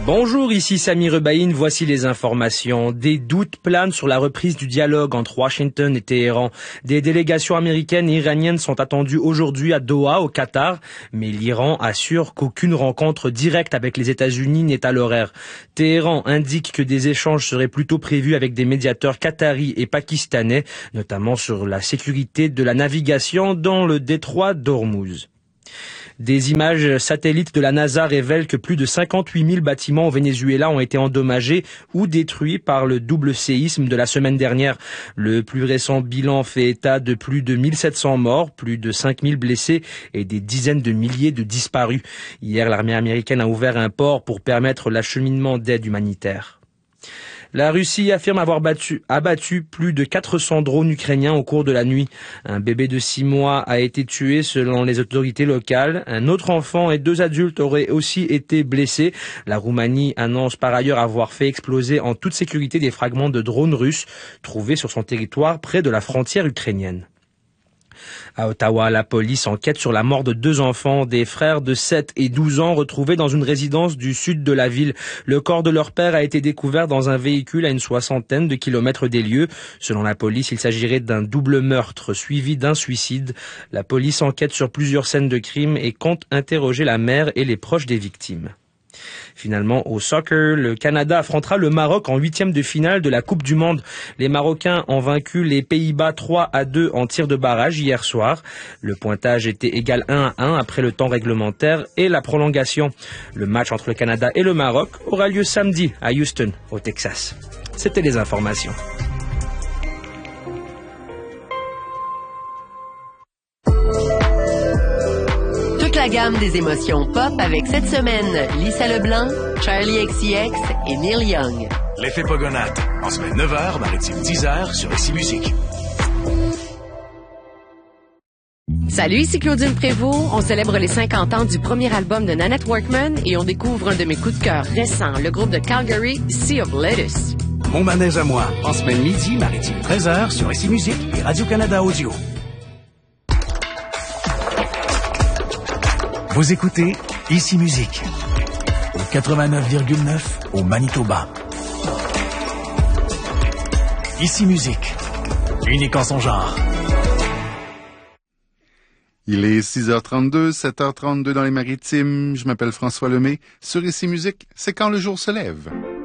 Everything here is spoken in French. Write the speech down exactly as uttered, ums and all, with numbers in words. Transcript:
Bonjour, ici Sami Rebaïn, voici les informations. Des doutes planent sur la reprise du dialogue entre Washington et Téhéran. Des délégations américaines et iraniennes sont attendues aujourd'hui à Doha, au Qatar, mais l'Iran assure qu'aucune rencontre directe avec les États-Unis n'est à l'horaire. Téhéran indique que des échanges seraient plutôt prévus avec des médiateurs qataris et pakistanais, notamment sur la sécurité de la navigation dans le détroit d'Ormuz. Des images satellites de la NASA révèlent que plus de cinquante-huit mille bâtiments au Venezuela ont été endommagés ou détruits par le double séisme de la semaine dernière. Le plus récent bilan fait état de plus de mille sept cents morts, plus de cinq mille blessés et des dizaines de milliers de disparus. Hier, l'armée américaine a ouvert un port pour permettre l'acheminement d'aide humanitaire. La Russie affirme avoir battu, abattu plus de quatre cents drones ukrainiens au cours de la nuit. Un bébé de six mois a été tué selon les autorités locales. Un autre enfant et deux adultes auraient aussi été blessés. La Roumanie annonce par ailleurs avoir fait exploser en toute sécurité des fragments de drones russes trouvés sur son territoire près de la frontière ukrainienne. À Ottawa, la police enquête sur la mort de deux enfants, des frères de sept et douze ans retrouvés dans une résidence du sud de la ville. Le corps de leur père a été découvert dans un véhicule à une soixantaine de kilomètres des lieux. Selon la police, il s'agirait d'un double meurtre suivi d'un suicide. La police enquête sur plusieurs scènes de crime et compte interroger la mère et les proches des victimes. Finalement, au soccer, le Canada affrontera le Maroc en huitième de finale de la Coupe du Monde. Les Marocains ont vaincu les Pays-Bas trois à deux en tir de barrage hier soir. Le pointage était égal un à un après le temps réglementaire et la prolongation. Le match entre le Canada et le Maroc aura lieu samedi à Houston, au Texas. C'était les informations. La gamme des émotions pop avec cette semaine Lisa Leblanc, Charlie X C X et Neil Young. L'effet Pogonate, en semaine neuf heures, maritime dix heures sur Ici Musique. Salut, ici Claudine Prévost. On célèbre les cinquante ans du premier album de Nanette Workman et on découvre un de mes coups de cœur récents, le groupe de Calgary, Sea of Lettuce. Mon manège à moi, en semaine midi, maritime treize heures sur Ici Musique et Radio-Canada Audio. Vous écoutez Ici Musique au quatre-vingt-neuf virgule neuf au Manitoba. Ici Musique, unique en son genre. Il est six heures trente-deux, sept heures trente-deux dans les Maritimes. Je m'appelle François Lemay. Sur Ici Musique, c'est quand le jour se lève.